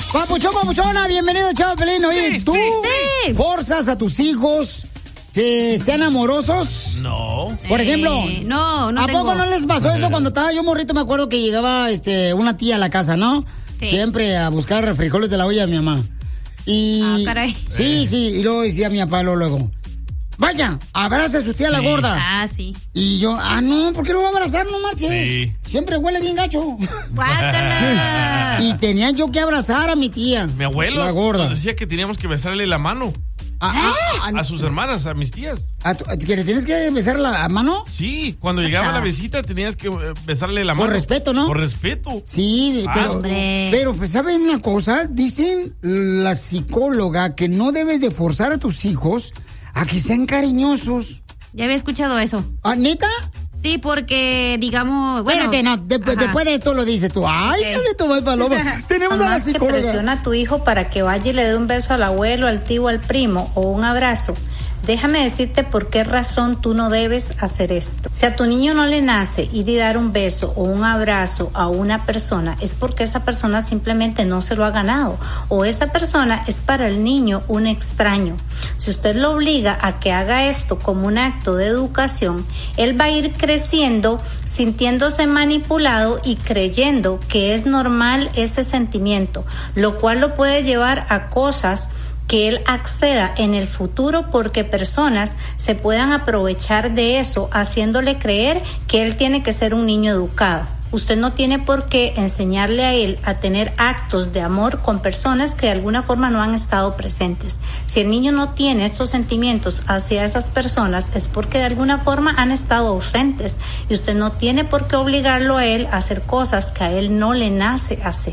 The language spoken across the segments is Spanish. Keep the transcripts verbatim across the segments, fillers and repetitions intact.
Papuchón, papuchona, bienvenido, chavo Pelín. Oye, Sí, ¿tú sí, sí. forzas a tus hijos que sean amorosos? No. Por ejemplo, Eh, no, no ¿a tengo. poco no les pasó eso cuando estaba yo morrito? Me acuerdo que llegaba este una tía a la casa, ¿no? Sí. Siempre a buscar frijoles de la olla de mi mamá. Y... Ah, caray. Sí, sí, y luego decía mi papá luego, luego, vaya, abrace a su tía la Sí. gorda. Ah, sí. Y yo, ah, no, ¿por qué lo voy a abrazar? No marches. Sí. Siempre huele bien gacho. Guácala. Y tenía yo que abrazar a mi tía. Mi abuelo La gorda. nos decía que teníamos que besarle la mano Ah, ah, a sus hermanas, a mis tías. a tu- ¿Que le tienes que besar la mano? Sí, cuando llegaba la visita tenías que eh, besarle la mano. Por respeto, ¿no? Por respeto. Sí, Ah, pero, hombre. pero pues, ¿saben una cosa? Dicen la psicóloga que no debes de forzar a tus hijos a que sean cariñosos. Ya había escuchado eso. ¿Ah, neta? Sí, porque, digamos, bueno. Espérate, no, de- ajá. después de esto lo dices tú. Ay, Ok. hija de tu madre paloma. Tenemos a la Jamás que psicóloga. presiona a tu hijo para que vaya y le dé un beso al abuelo, al tío, al primo o un abrazo. Déjame decirte por qué razón tú no debes hacer esto. Si a tu niño no le nace ir y dar un beso o un abrazo a una persona, es porque esa persona simplemente no se lo ha ganado, o esa persona es para el niño un extraño. Si usted lo obliga a que haga esto como un acto de educación, él va a ir creciendo sintiéndose manipulado y creyendo que es normal ese sentimiento, lo cual lo puede llevar a cosas que él acceda en el futuro porque personas se puedan aprovechar de eso haciéndole creer que él tiene que ser un niño educado. Usted no tiene por qué enseñarle a él a tener actos de amor con personas que de alguna forma no han estado presentes. Si el niño no tiene estos sentimientos hacia esas personas es porque de alguna forma han estado ausentes y usted no tiene por qué obligarlo a él a hacer cosas que a él no le nace hacer.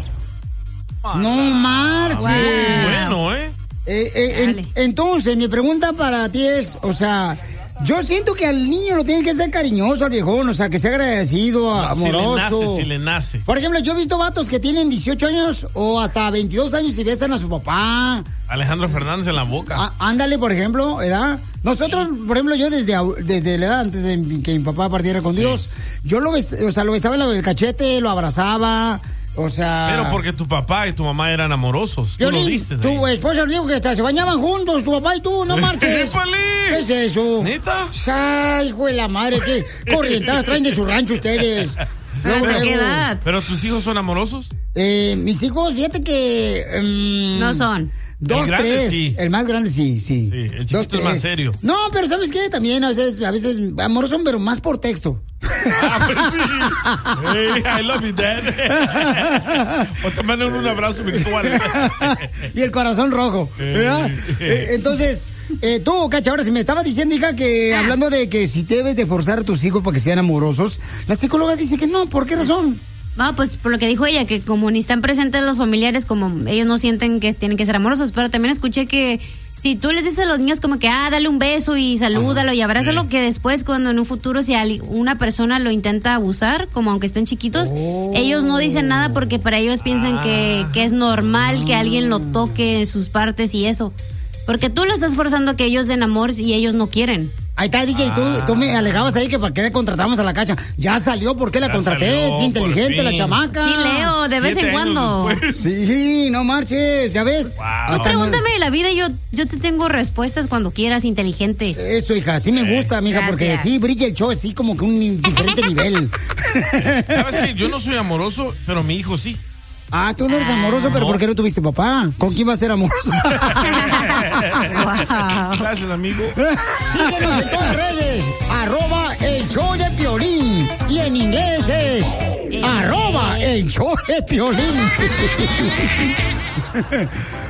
No marches. Bueno, ¿eh? Eh, eh, en- Dale. entonces, mi pregunta para ti es, o sea, yo siento que al niño lo tiene que ser cariñoso, al viejón, o sea, que sea agradecido, amoroso. Si le nace, si le nace. Por ejemplo, yo he visto vatos que tienen dieciocho años o hasta veintidós años y besan a su papá. Alejandro Fernández en la boca. Á- ándale, por ejemplo, ¿verdad? Nosotros, por ejemplo, yo desde, au- desde la edad antes de que mi papá partiera con Sí. Dios, yo lo, bes- o sea, lo besaba en la- el cachete, lo abrazaba, o sea... Pero porque tu papá y tu mamá eran amorosos. Tú Piolín, lo diste. tu esposa dijo que hasta se bañaban juntos, tu papá y tú, no marches. ¡Épale! ¿Qué es eso? ¿Neta? Ay, hijo de la madre, qué corrientadas traen de su rancho ustedes. Luego, ¿Hasta qué luego. edad? ¿Pero tus hijos son amorosos? Eh, mis hijos, fíjate que... mm, No son. Dos, El grande, tres. sí. El más grande, sí, sí. Sí, el chiquito Dos, es tres. más serio. No, pero ¿sabes qué? También a veces, a veces amorosos, pero más por texto. Ah, pues sí. Hey, I love you, Dad. O te mandan un abrazo virtual. Y el corazón rojo, ¿verdad? Eh, Entonces, eh, tú, Cacha, ahora si me estabas diciendo, hija, que Ah. hablando de que si debes de forzar a tus hijos para que sean amorosos, la psicóloga dice que no, ¿por qué razón? No, pues por lo que dijo ella, que como ni están presentes los familiares, como ellos no sienten que tienen que ser amorosos, pero también escuché que si tú les dices a los niños como que, ah, dale un beso y salúdalo y abrázalo, Sí. que después cuando en un futuro si al- una persona lo intenta abusar, como aunque estén chiquitos, ellos no dicen nada porque para ellos piensan que, que es normal que alguien lo toque en sus partes y eso. Porque tú lo estás forzando a que ellos den amor y ellos no quieren. Ahí está, D J, tú, tú me alegabas ahí que para qué le contratamos a la Cacha. Ya salió, ¿por qué la Ya contraté? salió, es inteligente por la fin. chamaca. Sí, Leo, de vez Siete en años cuando. después. Sí, no marches, ya ves. Wow. Pues Hasta pregúntame de la vida y yo, yo te tengo respuestas cuando quieras, inteligentes. Eso, hija, sí me gusta, mija, porque Gracias. sí brilla el show así como que un diferente nivel. ¿Sabes qué? Yo no soy amoroso, pero mi hijo sí. Ah, tú no eres amoroso, pero No. ¿por qué no tuviste papá? ¿Con quién va a ser amoroso? Wow. Gracias, amigo. Síguenos en todas las redes, arroba el show de Piolín. Y en inglés es arroba el show de Piolín.